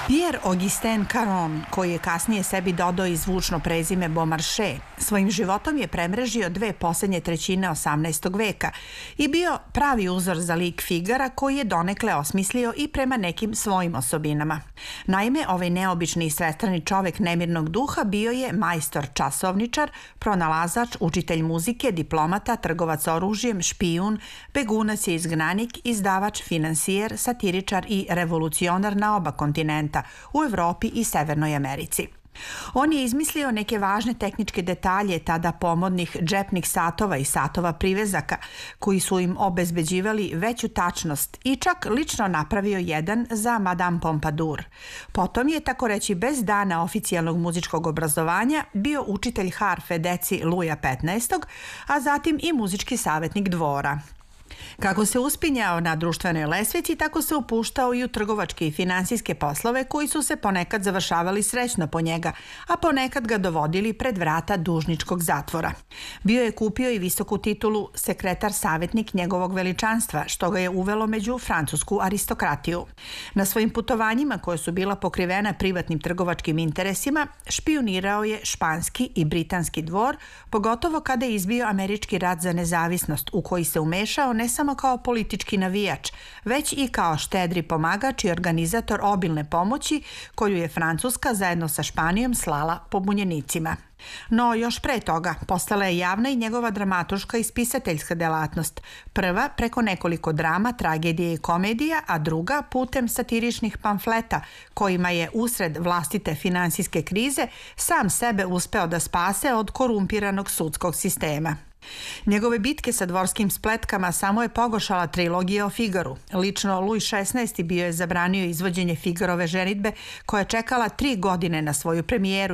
Pierre-Augustin Caron, koji je kasnije sebi dodao i zvučno prezime Beaumarchais, svojim životom je premrežio dve posljednje trećine 18. veka i bio pravi uzor za lik Figara koji je donekle osmislio i prema nekim svojim osobinama. Naime, ovaj neobični i svestrani čovek nemirnog duha bio je majstor časovničar, pronalazač, učitelj muzike, diplomata, trgovac oružjem, špijun, begunac i izgnanik, izdavač, finansijer, satiričar i revolucionar na oba kontinenta, u Evropi i Severnoj Americi. On je izmislio neke važne tehničke detalje tada pomodnih džepnih satova i satova privezaka, koji su im obezbeđivali veću tačnost i čak lično napravio jedan za Madame Pompadour. Potom je, tako reći, bez dana oficijalnog muzičkog obrazovanja bio učitelj harfe deci Luja XV, a zatim i muzički savjetnik dvora. Kako se uspinjao na društvenoj lestvici, tako se upuštao i u trgovačke i finansijske poslove koji su se ponekad završavali srećno po njega, a ponekad ga dovodili pred vrata dužničkog zatvora. Bio je kupio i visoku titulu sekretar savjetnik njegovog veličanstva, što ga je uvelo među francusku aristokratiju. Na svojim putovanjima, koje su bila pokrivena privatnim trgovačkim interesima, špijunirao je španski i britanski dvor, pogotovo kada je izbio američki rat za nezavisnost, u koji se umešao ne samo kao politički navijač, već i kao štedri pomagač i organizator obilne pomoći koju je Francuska zajedno sa Španijom slala pobunjenicima. No, još pre toga postala je javna i njegova dramaturška i spisateljska delatnost. Prva preko nekoliko drama, tragedije i komedija, a druga putem satiričnih pamfleta kojima je usred vlastite finansijske krize sam sebe uspeo da spase od korumpiranog sudskog sistema. Njegove bitke sa dvorskim spletkama samo je pogoršala trilogija o Figaru. Lično Luj XVI bio je zabranio izvođenje Figarove ženidbe, koja je čekala 3 godine na svoju premijeru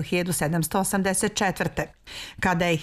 1784. Kada je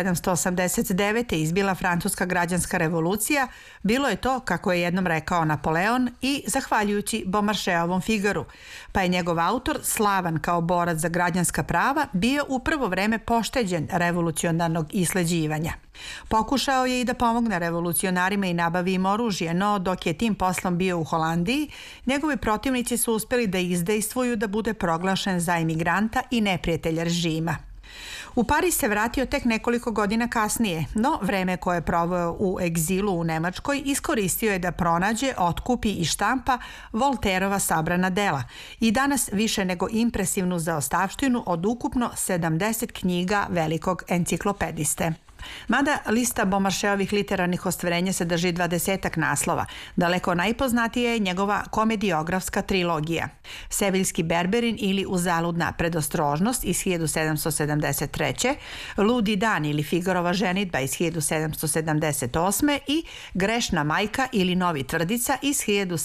1789. izbila francuska građanska revolucija, bilo je to, kako je jednom rekao Napoleon, i zahvaljujući Beaumarchaissovom Figaru, pa je njegov autor, slavan kao borac za građanska prava, bio u prvo vreme pošteđen revolucionarnog isleđivanja. Pokušao je i da pomogne revolucionarima i nabavi im oružje, no dok je tim poslom bio u Holandiji, njegovi protivnici su uspeli da izdejstvuju da bude proglašen za imigranta i neprijatelja režima. U Pariz se vratio tek nekoliko godina kasnije, no vreme koje je proveo u egzilu u Nemačkoj iskoristio je da pronađe, otkupi i štampa Voltairova sabrana dela i danas više nego impresivnu zaostavštinu od ukupno 70 knjiga velikog enciklopediste. Mada lista Beaumarchaisovih literarnih ostvarenja sadrži 20-ak naslova, daleko najpoznatija je njegova komediografska trilogija Seviljski Berberin ili Uzaludna predostrožnost iz 1773. Ludi dan ili Figarova ženidba iz 1778. i Grešna majka ili Novi tvrdica iz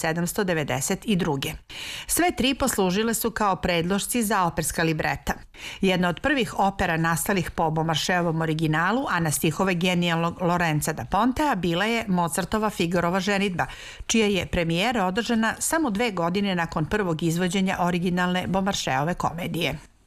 1792. Sve tri poslužile su kao predlošci za operska libreta. Jedna od prvih opera nastalih po Beaumarchaissovom originalu, a na stihove genijalnog Lorenza da Pontea, bila je Mozartova Figarova ženidba, čija je premijera održana samo 2 godine nakon prvog izvođenja originalne Beaumarchaissove komedije.